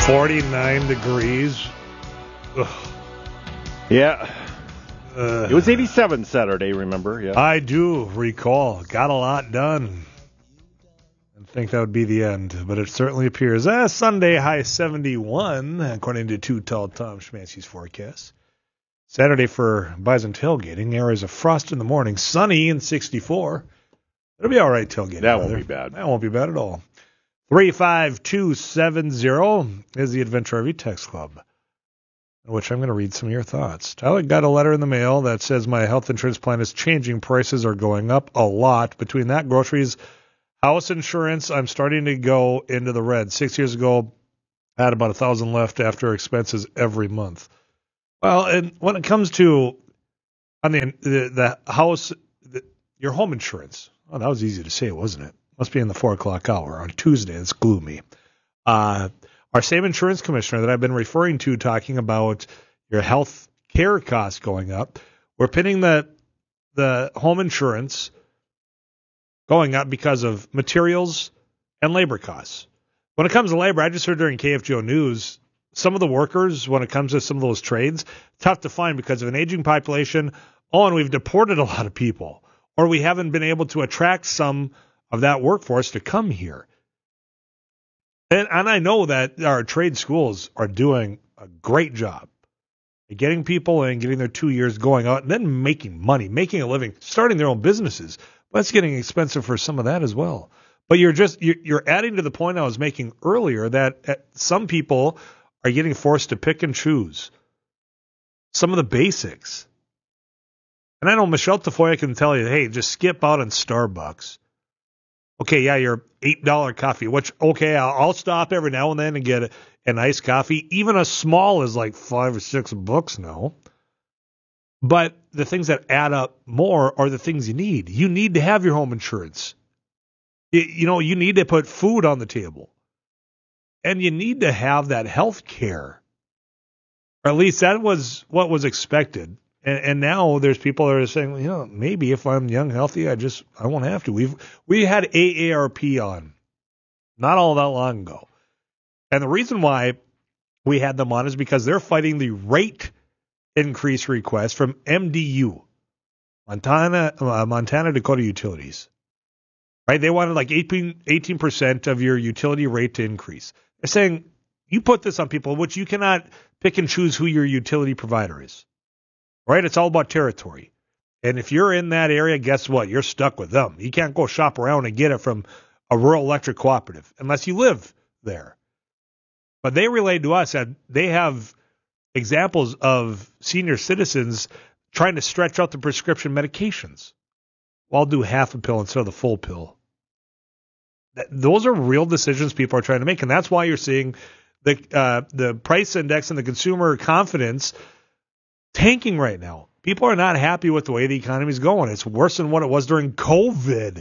49 degrees. Ugh. Yeah. It was 87 Saturday, remember? Yeah. I do recall. Got a lot done. I think that would be the end, but it certainly appears. Sunday, high 71, according to Too Tall Tom Schmancy's forecast. Saturday for Bison tailgating. Areas of frost in the morning. Sunny and 64. It'll be all right tailgating. That won't be bad. That won't be bad at all. 35270 is the Adventure RV Text Club, in which I'm going to read some of your thoughts. Tyler got a letter in the mail that says my health insurance plan is changing. Prices are going up a lot. Between that, groceries, house insurance, I'm starting to go into the red. 6 years ago, I had about $1,000 left after expenses every month. Well, and when it comes to on the house, your home insurance, oh, that was easy to say, wasn't it? Must be in the 4 o'clock hour on Tuesday. It's gloomy. Our same insurance commissioner that I've been referring to talking about your health care costs going up, we're pinning the home insurance going up because of materials and labor costs. When it comes to labor, I just heard during KFGO News, some of the workers, when it comes to some of those trades, tough to find because of an aging population. Oh, and we've deported a lot of people, or we haven't been able to attract some of that workforce to come here. And I know that our trade schools are doing a great job at getting people in, getting their 2 years going out, and then making money, making a living, starting their own businesses. But it's getting expensive for some of that as well. But you're adding to the point I was making earlier that some people are getting forced to pick and choose some of the basics. And I know Michelle Tafoya can tell you, hey, just skip out on Starbucks. Okay, yeah, your $8 coffee, which, okay, I'll stop every now and then and get a nice coffee. Even a small is like $5 or $6 now. But the things that add up more are the things you need. You need to have your home insurance. You need to put food on the table. And you need to have that health care. Or at least that was what was expected. And now there's people that are saying, maybe if I'm young, healthy, I won't have to. We had AARP on not all that long ago. And the reason why we had them on is because they're fighting the rate increase request from MDU, Montana Dakota Utilities. Right? They wanted like 18% of your utility rate to increase. They're saying, you put this on people, which you cannot pick and choose who your utility provider is. Right? It's all about territory. And if you're in that area, guess what? You're stuck with them. You can't go shop around and get it from a rural electric cooperative unless you live there. But they relayed to us that they have examples of senior citizens trying to stretch out the prescription medications. Well, I'll do half a pill instead of the full pill. Those are real decisions people are trying to make. And that's why you're seeing the price index and the consumer confidence tanking right now. People are not happy with the way the economy is going. It's worse than what it was during COVID.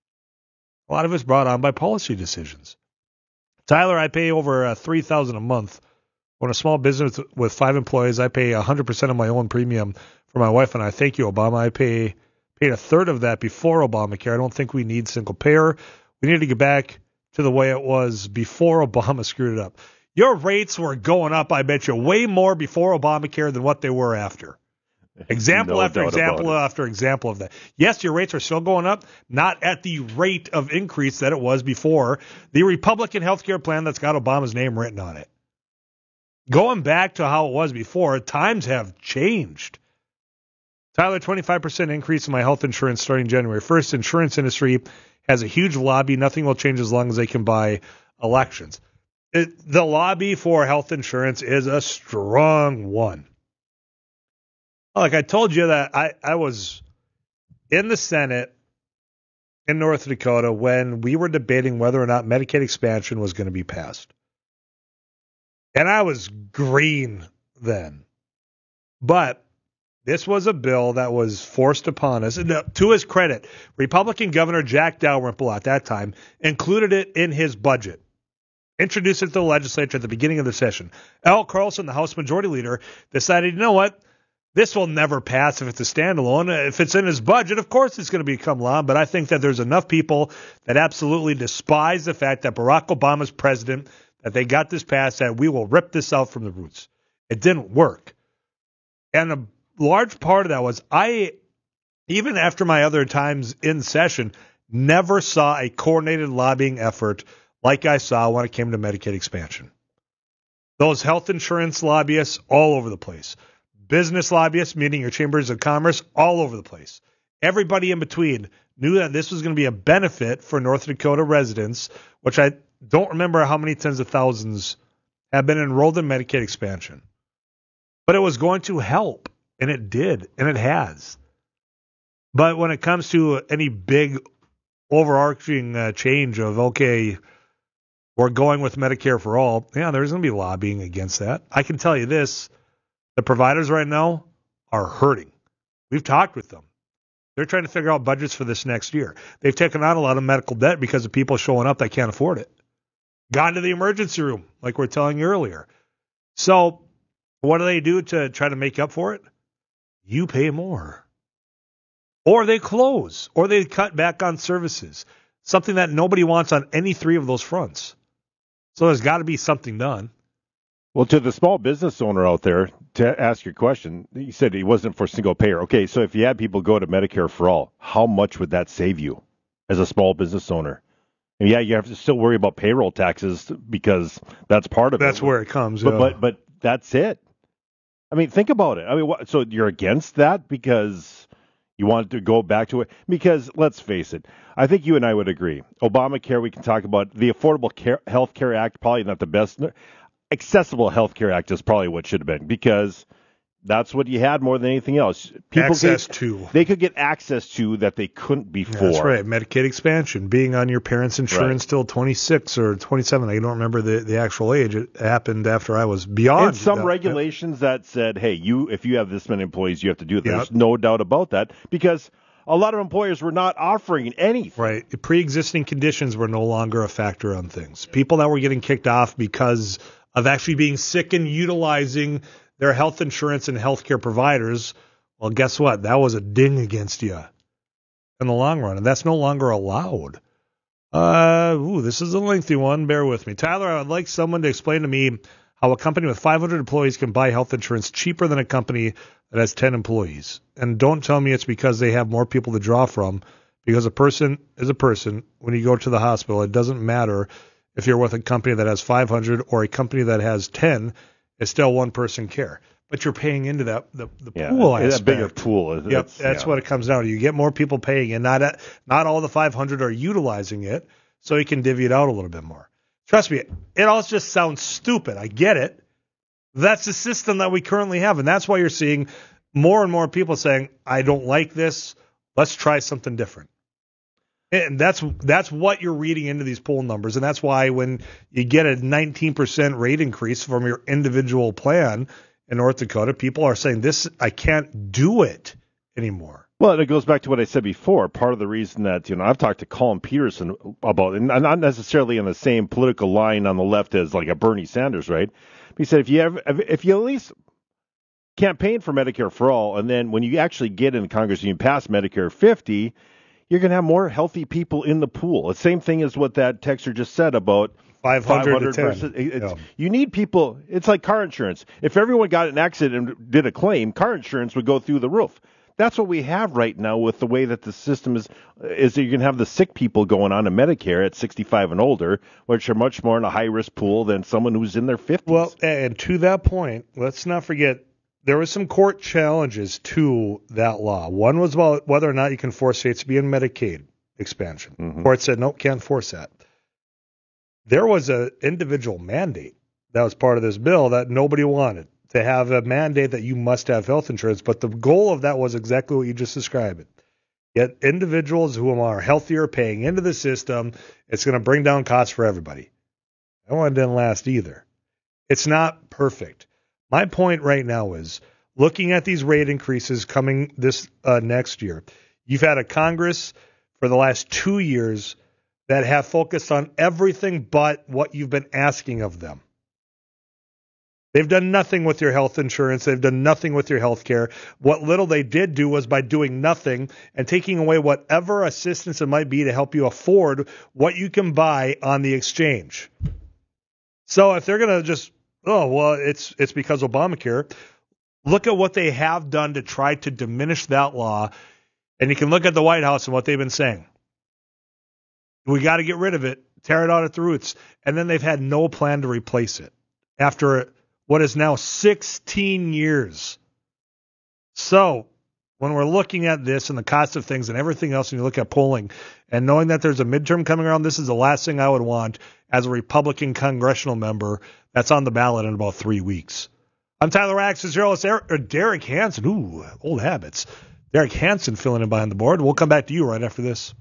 A lot of it's brought on by policy decisions. Tyler, I pay over $3,000 a month. When a small business with 5 employees, I pay 100% of my own premium for my wife and I. Thank you, Obama. I paid a third of that before Obamacare. I don't think we need single payer. We need to get back to the way it was before Obama screwed it up. Your rates were going up, I bet you, way more before Obamacare than what they were after. Example No after doubt example about it. after example of that. Yes, your rates are still going up, not at the rate of increase that it was before the Republican healthcare plan that's got Obama's name written on it. Going back to how it was before, times have changed. Tyler, 25% increase in my health insurance starting January 1st. Insurance industry has a huge lobby. Nothing will change as long as they can buy elections. The lobby for health insurance is a strong one. Like I told you that I was in the Senate in North Dakota when we were debating whether or not Medicaid expansion was going to be passed. And I was green then. But this was a bill that was forced upon us. And to his credit, Republican Governor Jack Dalrymple at that time included it in his budget. Introduced it to the legislature at the beginning of the session. Al Carlson, the House Majority Leader, decided, you know what? This will never pass if it's a standalone. If it's in his budget, of course it's going to become law. But I think that there's enough people that absolutely despise the fact that Barack Obama's president, that they got this passed, that we will rip this out from the roots. It didn't work. And a large part of that was even after my other times in session, never saw a coordinated lobbying effort like I saw when it came to Medicaid expansion. Those health insurance lobbyists all over the place. Business lobbyists, meaning your chambers of commerce, all over the place. Everybody in between knew that this was going to be a benefit for North Dakota residents, which I don't remember how many tens of thousands have been enrolled in Medicaid expansion. But it was going to help, and it did, and it has. But when it comes to any big overarching change of, okay, we're going with Medicare for all, yeah, there's going to be lobbying against that. I can tell you this, the providers right now are hurting. We've talked with them. They're trying to figure out budgets for this next year. They've taken on a lot of medical debt because of people showing up that can't afford it. Gone to the emergency room, like we're telling you earlier. So what do they do to try to make up for it? You pay more. Or they close, or they cut back on services, something that nobody wants on any three of those fronts. So there's got to be something done. Well, to the small business owner out there, to ask your question, you said it wasn't for single payer. Okay, so if you had people go to Medicare for all, how much would that save you as a small business owner? And yeah, you have to still worry about payroll taxes because that's part of it. That's where it comes. But that's it. I mean, think about it. I mean, so you're against that because you want to go back to it? Because let's face it, I think you and I would agree. Obamacare, we can talk about. The Affordable Health Care Act, probably not the best. Accessible Health Care Act is probably what should have been, because that's what you had more than anything else. They could get access to that they couldn't before. That's right. Medicaid expansion, being on your parents' insurance till 26 or 27. I don't remember the actual age. It happened after I was beyond. And some regulations that said, hey, if you have this many employees, you have to do it. There's no doubt about that, because a lot of employers were not offering anything. Right. Pre-existing conditions were no longer a factor on things. People that were getting kicked off because of actually being sick and utilizing their health insurance and healthcare providers, well, guess what? That was a ding against you in the long run, and that's no longer allowed. This is a lengthy one. Bear with me. Tyler, I would like someone to explain to me how a company with 500 employees can buy health insurance cheaper than a company that has 10 employees. And don't tell me it's because they have more people to draw from, because a person is a person. When you go to the hospital, it doesn't matter if you're with a company that has 500 or a company that has 10, it's still one person care. But you're paying into the pool aspect. It's a bigger pool. Yep, that's what it comes down to. You get more people paying in. Not all the 500 are utilizing it, so you can divvy it out a little bit more. Trust me, it all just sounds stupid. I get it. That's the system that we currently have, and that's why you're seeing more and more people saying, I don't like this. Let's try something different. And that's what you're reading into these poll numbers, and that's why when you get a 19% rate increase from your individual plan in North Dakota, people are saying, this, I can't do it anymore. Well, and it goes back to what I said before. Part of the reason that, I've talked to Colin Peterson about, and not necessarily on the same political line on the left as like a Bernie Sanders, right? He said if you at least campaign for Medicare for all, and then when you actually get in Congress and you pass Medicare 50, you're going to have more healthy people in the pool. The same thing as what that texter just said about 500 versus. You need people. It's like car insurance. If everyone got in an accident and did a claim, car insurance would go through the roof. That's what we have right now with the way that the system is that you're going to have the sick people going on to Medicare at 65 and older, which are much more in a high-risk pool than someone who's in their 50s. Well, and to that point, let's not forget, there were some court challenges to that law. One was about whether or not you can force states to be in Medicaid expansion. Mm-hmm. Court said, no, can't force that. There was an individual mandate that was part of this bill that nobody wanted, to have a mandate that you must have health insurance. But the goal of that was exactly what you just described. Yet individuals who are healthier paying into the system, it's going to bring down costs for everybody. That one didn't last either. It's not perfect. My point right now is, looking at these rate increases coming this next year, you've had a Congress for the last 2 years that have focused on everything but what you've been asking of them. They've done nothing with your health insurance. They've done nothing with your health care. What little they did do was by doing nothing and taking away whatever assistance it might be to help you afford what you can buy on the exchange. So if they're going to just, it's because Obamacare, look at what they have done to try to diminish that law. And you can look at the White House and what they've been saying. We got to get rid of it, tear it out at the roots. And then they've had no plan to replace it after what is now 16 years. So when we're looking at this and the cost of things and everything else, and you look at polling and knowing that there's a midterm coming around, this is the last thing I would want as a Republican congressional member that's on the ballot in about 3 weeks. I'm Tyler Axis, Derek Hansen. Ooh, old habits. Derek Hansen filling in behind the board. We'll come back to you right after this.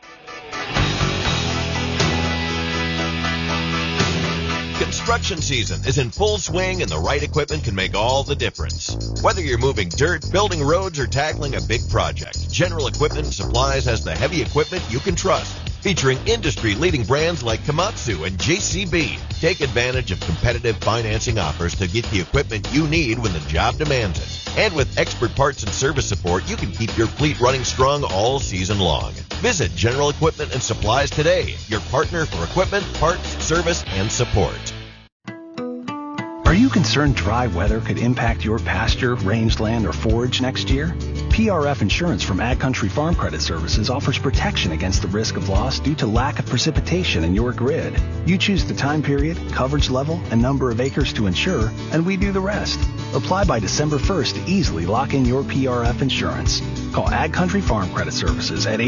Construction season is in full swing, and the right equipment can make all the difference. Whether you're moving dirt, building roads, or tackling a big project, General Equipment and Supplies has the heavy equipment you can trust. Featuring industry-leading brands like Komatsu and JCB. Take advantage of competitive financing offers to get the equipment you need when the job demands it. And with expert parts and service support, you can keep your fleet running strong all season long. Visit General Equipment and Supplies today, your partner for equipment, parts, service, and support. Are you concerned dry weather could impact your pasture, rangeland, or forage next year? PRF Insurance from Ag Country Farm Credit Services offers protection against the risk of loss due to lack of precipitation in your grid. You choose the time period, coverage level, and number of acres to insure, and we do the rest. Apply by December 1st to easily lock in your PRF insurance. Call Ag Country Farm Credit Services at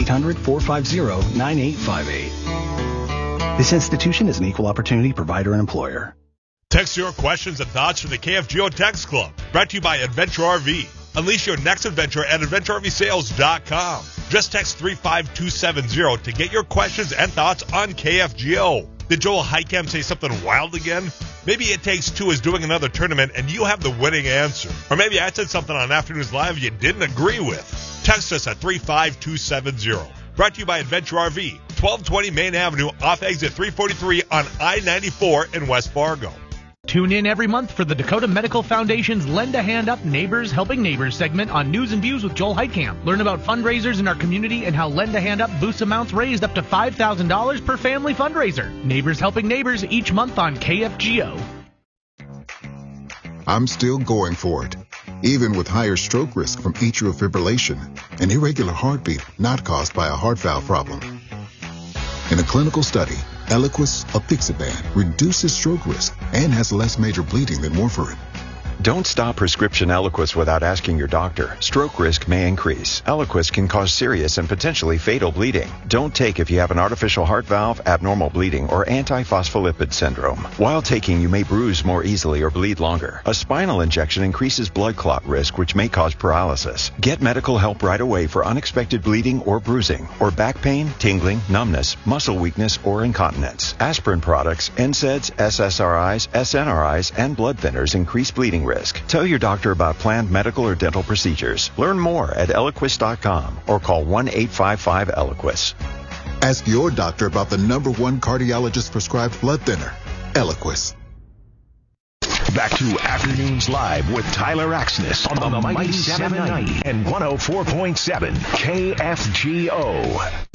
800-450-9858. This institution is an equal opportunity provider and employer. Text your questions and thoughts from the KFGO Text Club. Brought to you by Adventure RV. Unleash your next adventure at AdventureRVSales.com. Just text 35270 to get your questions and thoughts on KFGO. Did Joel Heitkamp say something wild again? Maybe It Takes Two is doing another tournament and you have the winning answer. Or maybe I said something on Afternoons Live you didn't agree with. Text us at 35270. Brought to you by Adventure RV, 1220 Main Avenue off exit 343 on I-94 in West Fargo. Tune in every month for the Dakota Medical Foundation's Lend a Hand Up Neighbors Helping Neighbors segment on News and Views with Joel Heitkamp. Learn about fundraisers in our community and how Lend a Hand Up boosts amounts raised up to $5,000 per family fundraiser. Neighbors Helping Neighbors each month on KFGO. I'm still going for it, even with higher stroke risk from atrial fibrillation, an irregular heartbeat not caused by a heart valve problem. In a clinical study, Eliquis, apixaban, reduces stroke risk and has less major bleeding than warfarin. Don't stop prescription Eliquis without asking your doctor. Stroke risk may increase. Eliquis can cause serious and potentially fatal bleeding. Don't take if you have an artificial heart valve, abnormal bleeding, or antiphospholipid syndrome. While taking, you may bruise more easily or bleed longer. A spinal injection increases blood clot risk, which may cause paralysis. Get medical help right away for unexpected bleeding or bruising, or back pain, tingling, numbness, muscle weakness, or incontinence. Aspirin products, NSAIDs, SSRIs, SNRIs, and blood thinners increase bleeding risk. Tell your doctor about planned medical or dental procedures. Learn more at Eliquis.com or call 1-855-ELIQUIS. Ask your doctor about the #1 cardiologist prescribed blood thinner, Eliquis. Back to Afternoons Live with Tyler Axness on the Mighty 790 and 104.7 KFGO.